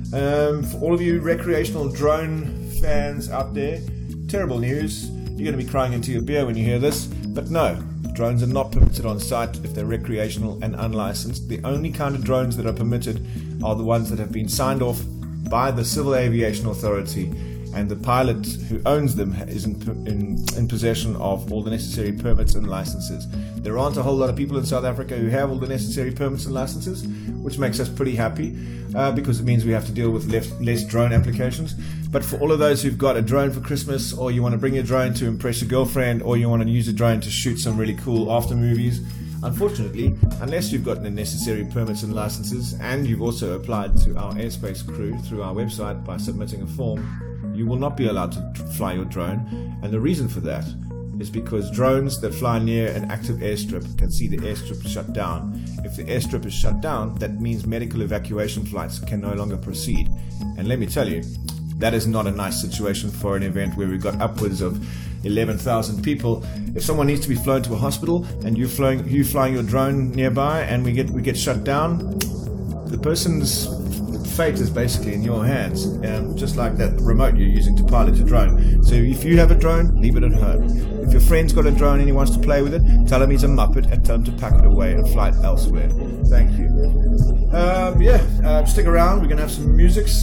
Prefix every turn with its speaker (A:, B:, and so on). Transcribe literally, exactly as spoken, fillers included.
A: Um, for all of you recreational drone fans out there, terrible news. You're going to be crying into your beer when you hear this, but no, drones are not permitted on site if they're recreational and unlicensed. The only kind of drones that are permitted are the ones that have been signed off by the Civil Aviation Authority, and the pilot who owns them is in, in, in possession of all the necessary permits and licenses. There aren't a whole lot of people in South Africa who have all the necessary permits and licenses, which makes us pretty happy uh, because it means we have to deal with less, less drone applications. But for all of those who've got a drone for Christmas, or you want to bring your drone to impress your girlfriend, or you want to use a drone to shoot some really cool after movies, unfortunately, unless you've got the necessary permits and licenses, and you've also applied to our airspace crew through our website by submitting a form, you will not be allowed to fly your drone. And the reason for that is because drones that fly near an active airstrip can see the airstrip shut down. If the airstrip is shut down, that means medical evacuation flights can no longer proceed. And let me tell you, that is not a nice situation for an event where we've got upwards of eleven thousand people. If someone needs to be flown to a hospital and you're flying, you flying your drone nearby, and we get we get shut down, the person's fate is basically in your hands, um, just like that remote you're using to pilot your drone. So if you have a drone, leave it at home. If your friend's got a drone and he wants to play with it, tell him he's a muppet and tell him to pack it away and fly it elsewhere. Thank you. Um, yeah, uh, stick around. We're going to have some music.